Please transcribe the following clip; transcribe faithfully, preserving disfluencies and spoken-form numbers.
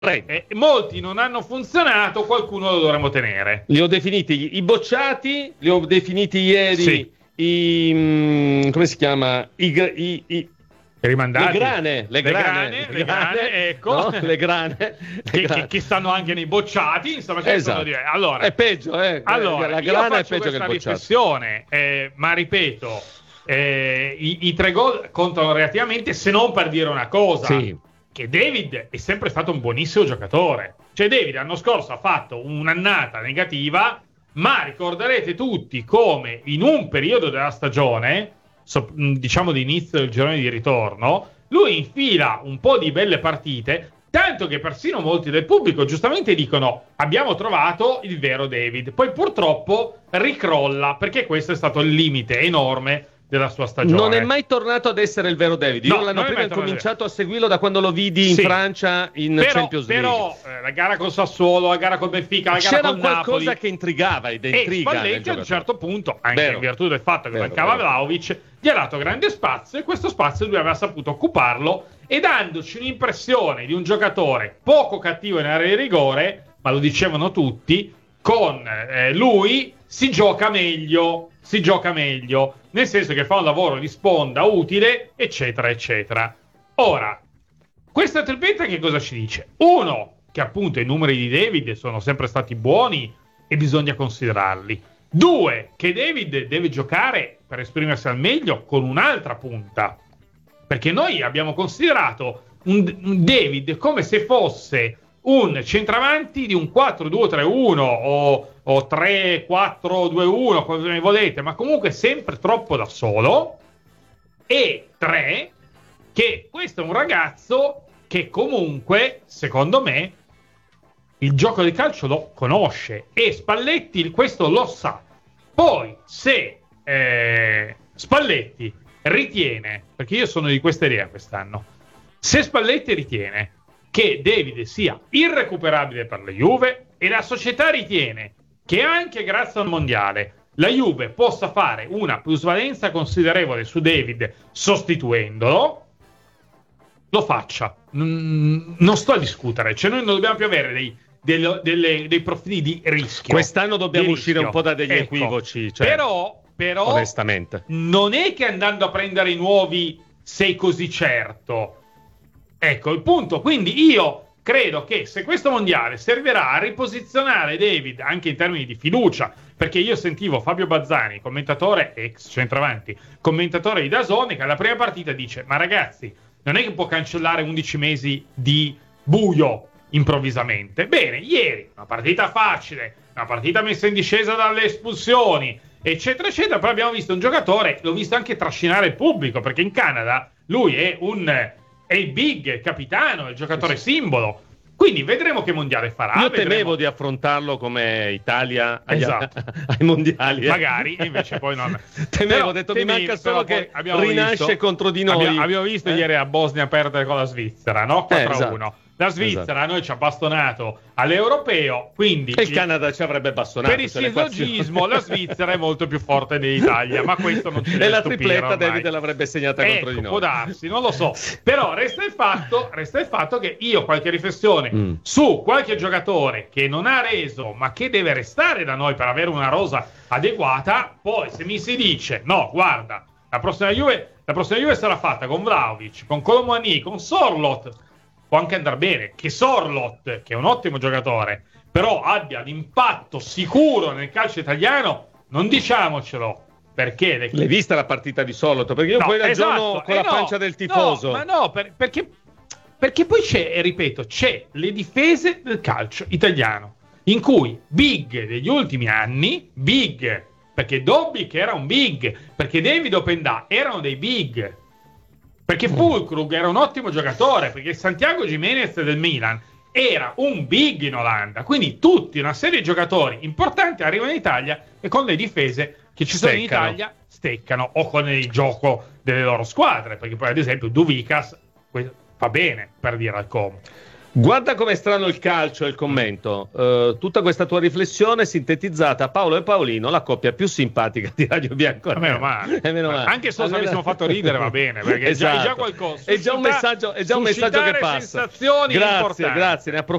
Eh, molti non hanno funzionato, qualcuno lo dovremmo tenere. Li ho definiti i bocciati, li ho definiti ieri sì. i mh, come si chiama? I, i, i rimandati. Le grane, le, le grane, grane, le le grane, grane ecco. No? Le grane. Le che, grane. Che, che stanno anche nei bocciati, insomma, cioè, esatto. dire. Allora, è peggio, eh. Allora, la grana è peggio che il bocciato. Riflessione, eh, ma ripeto, eh, i, i tre gol contano relativamente, se non per dire una cosa. Sì. Che David è sempre stato un buonissimo giocatore. Cioè David l'anno scorso ha fatto un'annata negativa, ma ricorderete tutti come in un periodo della stagione, so, diciamo di inizio del girone di ritorno, lui infila un po' di belle partite, tanto che persino molti del pubblico giustamente dicono abbiamo trovato il vero David. Poi purtroppo ricrolla, perché questo è stato il limite enorme della sua stagione. Non è mai tornato ad essere il vero David. Io no, l'anno prima ho cominciato a seguirlo da quando lo vidi sì. in Francia in però, Champions League. Però eh, la gara col Sassuolo, la gara col Benfica, la gara c'era col qualcosa Napoli, che intrigava ed e intriga. Spalletti a un certo punto, anche vero. in virtù del fatto che vero, mancava vero. Vlahovic, gli ha dato grande spazio e questo spazio lui aveva saputo occuparlo e dandoci un'impressione di un giocatore poco cattivo in area di rigore, ma lo dicevano tutti, con eh, lui si gioca meglio, si gioca meglio, nel senso che fa un lavoro di sponda utile, eccetera, eccetera. Ora, questa tripletta che cosa ci dice? Uno, che appunto i numeri di David sono sempre stati buoni e bisogna considerarli. Due, che David deve giocare per esprimersi al meglio con un'altra punta, perché noi abbiamo considerato un, un David come se fosse un centravanti di un quattro due tre uno o, o tre quattro due uno, come volete, ma comunque sempre troppo da solo. E tre, che questo è un ragazzo che comunque, secondo me, il gioco di calcio lo conosce e Spalletti questo lo sa. Poi se eh, Spalletti ritiene, perché io sono di questa idea quest'anno, se Spalletti ritiene che David sia irrecuperabile per la Juve e la società ritiene che anche grazie al mondiale la Juve possa fare una plusvalenza considerevole su David sostituendolo, lo faccia. Mm, non sto a discutere, cioè noi non dobbiamo più avere dei, dei, delle, dei profili di rischio. Quest'anno dobbiamo di uscire rischio. un po' da degli ecco. equivoci, cioè, però, però onestamente non è che andando a prendere i nuovi sei così certo. Ecco il punto. Quindi io credo che se questo mondiale servirà a riposizionare David anche in termini di fiducia, perché io sentivo Fabio Bazzani, commentatore ex centravanti, commentatore di D A Z N, che alla prima partita dice ma ragazzi, non è che può cancellare undici mesi di buio improvvisamente. Bene, ieri una partita facile, una partita messa in discesa dalle espulsioni, eccetera eccetera, però abbiamo visto un giocatore, l'ho visto anche trascinare il pubblico, perché in Canada lui è un è il big capitano, il giocatore simbolo. Quindi vedremo che mondiale farà. Io vedremo. temevo di affrontarlo come Italia agli, esatto. ai mondiali. Magari, invece poi non. Temevo, però, ho detto temevo, mi manca solo che rinasce visto, contro di noi. Abbiamo, abbiamo visto eh? ieri a Bosnia perdere con la Svizzera, no? quattro a uno. Eh, esatto. La Svizzera esatto. a noi ci ha bastonato all'europeo, quindi e il Canada ci avrebbe bastonato. Per il sillogismo la Svizzera è molto più forte dell'Italia, ma questo non ci deve e la stupire tripletta ormai. David l'avrebbe segnata ecco, contro di noi. Può darsi, non lo so. Però resta il fatto, resta il fatto che io qualche riflessione mm. su qualche giocatore che non ha reso, ma che deve restare da noi per avere una rosa adeguata. Poi se mi si dice no, guarda, la prossima Juve, la prossima Juve sarà fatta con Vlahovic, con Colomani, con Sorloth. Può anche andare bene, che Sorloth, che è un ottimo giocatore, però abbia l'impatto sicuro nel calcio italiano, non diciamocelo, perché... Le... L'hai vista la partita di Sorloth? Perché io no, poi ragiono esatto, con eh la no, pancia del tifoso. No, ma no, per, perché, perché poi c'è, e ripeto, c'è le difese del calcio italiano, in cui big degli ultimi anni, big, perché Dobbik era un big, perché David Openda erano dei big, perché Fulkrug era un ottimo giocatore, perché Santiago Giménez del Milan era un big in Olanda. Quindi tutti, una serie di giocatori importanti arrivano in Italia e con le difese che ci sono steccano. in Italia steccano, o con il gioco delle loro squadre, perché poi ad esempio Duvikas fa bene, per dire al Como. Guarda com'è strano il calcio e il commento. Uh, tutta questa tua riflessione sintetizzata: Paolo e Paolino, la coppia più simpatica di Radio Bianco. Meno male. meno male. Anche se Almeno... avessimo fatto ridere va bene, perché esatto. è, già, è già qualcosa. È già un messaggio, è già un messaggio che passa. Sensazioni grazie, importanti. grazie. Ne